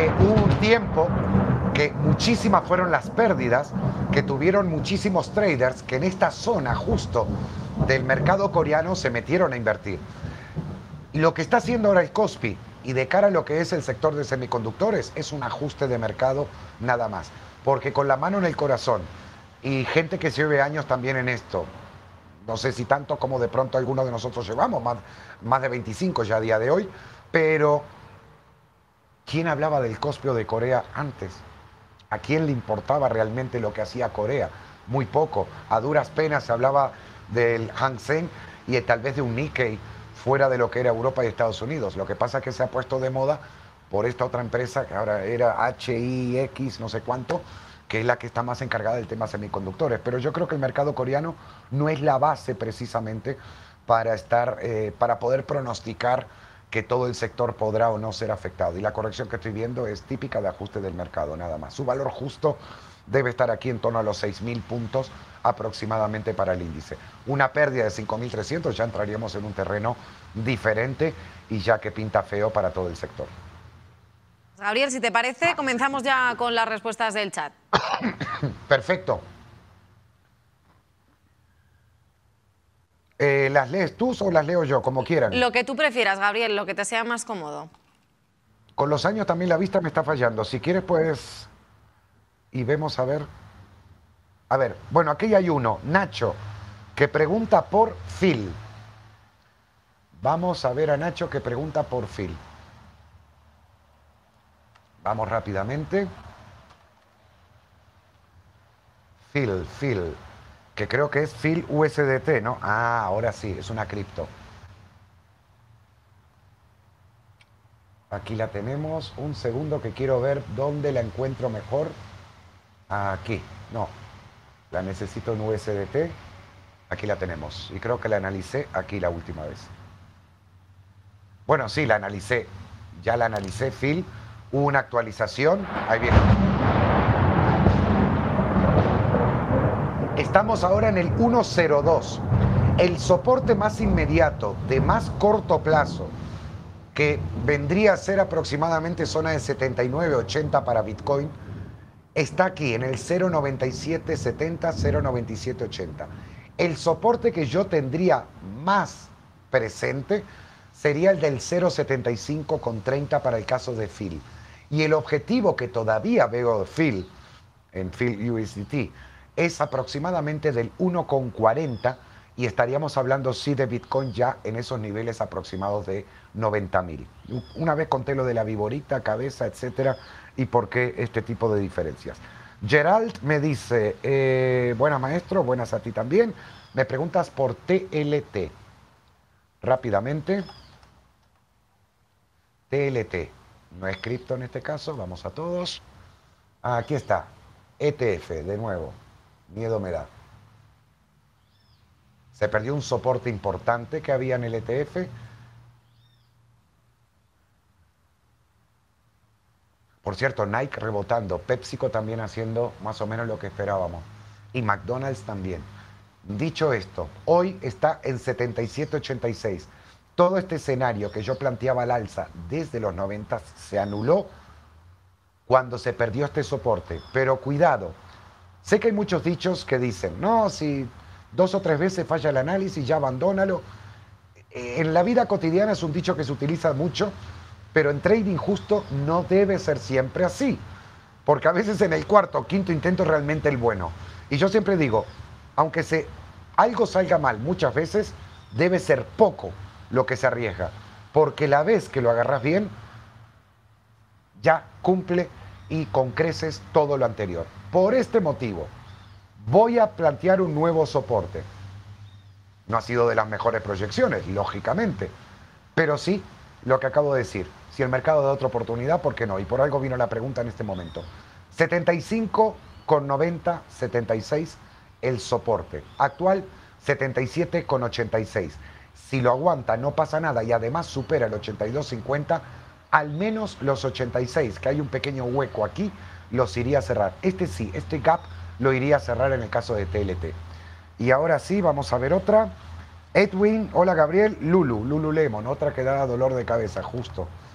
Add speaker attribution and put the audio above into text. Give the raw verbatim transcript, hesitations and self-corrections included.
Speaker 1: eh, hubo un tiempo que muchísimas fueron las pérdidas que tuvieron muchísimos traders que en esta zona justo del mercado coreano se metieron a invertir. Lo que está haciendo ahora el Kospi y de cara a lo que es el sector de semiconductores es un ajuste de mercado nada más. Porque con la mano en el corazón y gente que lleve años también en esto, no sé si tanto como de pronto algunos de nosotros llevamos, más, más de veinticinco ya a día de hoy, pero ¿quién hablaba del Kospi o de Corea antes? ¿A quién le importaba realmente lo que hacía Corea? Muy poco. A duras penas se hablaba del Hang Seng y tal vez de un Nikkei fuera de lo que era Europa y Estados Unidos. Lo que pasa es que se ha puesto de moda por esta otra empresa que ahora era H I X, no sé cuánto, que es la que está más encargada del tema semiconductores. Pero yo creo que el mercado coreano no es la base precisamente para, estar, eh, para poder pronosticar que todo el sector podrá o no ser afectado. Y la corrección que estoy viendo es típica de ajuste del mercado, nada más. Su valor justo debe estar aquí en torno a los seis mil puntos aproximadamente para el índice. Una pérdida de cinco mil trescientos, ya entraríamos en un terreno diferente y ya que pinta feo para todo el sector.
Speaker 2: Gabriel, si te parece, comenzamos ya con las respuestas del chat.
Speaker 1: Perfecto. Eh, ¿Las lees tú o las leo yo? Como quieran.
Speaker 2: Lo que tú prefieras, Gabriel, lo que te sea más cómodo.
Speaker 1: Con los años también la vista me está fallando. Si quieres, pues... Y vemos a ver... A ver, bueno, aquí hay uno, Nacho, que pregunta por Phil. Vamos a ver a Nacho que pregunta por Phil. Vamos rápidamente. Phil, Phil, que creo que es Phil U S D T, ¿no? Ah, ahora sí, es una cripto. Aquí la tenemos. Un segundo que quiero ver dónde la encuentro mejor. Aquí, no. La necesito en U S D T. Aquí la tenemos. Y creo que la analicé aquí la última vez. Bueno, sí, la analicé. Ya la analicé, Phil. Hubo una actualización. Ahí viene. Estamos ahora en el uno cero dos. El soporte más inmediato, de más corto plazo, que vendría a ser aproximadamente zona de setenta y nueve ochenta para Bitcoin, está aquí en el cero noventa y siete setenta, cero noventa y siete ochenta. El soporte que yo tendría más presente sería el del cero setenta y cinco treinta para el caso de Phil. Y el objetivo que todavía veo de Phil, en Phil U S D T, es aproximadamente del uno cuarenta y estaríamos hablando sí de Bitcoin ya en esos niveles aproximados de noventa mil. Una vez conté lo de la viborita, cabeza, etcétera, y por qué este tipo de diferencias. Gerald me dice, eh, buenas maestro, buenas a ti también. Me preguntas por T L T. Rápidamente. T L T. No es cripto en este caso, vamos a todos. Aquí está. E T F, de nuevo. Miedo me da. Se perdió un soporte importante que había en el E T F. Por cierto, Nike rebotando, PepsiCo también haciendo más o menos lo que esperábamos. Y McDonald's también. Dicho esto, hoy está en setenta y siete ochenta y seis. Todo este escenario que yo planteaba al alza desde los noventa se anuló cuando se perdió este soporte. Pero cuidado, sé que hay muchos dichos que dicen, no, si dos o tres veces falla el análisis, ya abandónalo. En la vida cotidiana es un dicho que se utiliza mucho, pero en trading justo no debe ser siempre así. Porque a veces en el cuarto o quinto intento es realmente el bueno. Y yo siempre digo, aunque se, algo salga mal muchas veces, debe ser poco lo que se arriesga. Porque la vez que lo agarras bien, ya cumple y con creces todo lo anterior. Por este motivo, voy a plantear un nuevo soporte. No ha sido de las mejores proyecciones, lógicamente, pero sí lo que acabo de decir. Si el mercado da otra oportunidad, ¿por qué no? Y por algo vino la pregunta en este momento. setenta y cinco noventa, setenta y seis el soporte. Actual, setenta y siete ochenta y seis. Si lo aguanta, no pasa nada y además supera el ochenta y dos cincuenta, al menos los ochenta y seis, que hay un pequeño hueco aquí, los iría a cerrar. Este sí, este gap lo iría a cerrar en el caso de T L T. Y ahora sí, vamos a ver otra. Edwin, hola Gabriel, Lulu, Lululemon, otra que da dolor de cabeza, justo.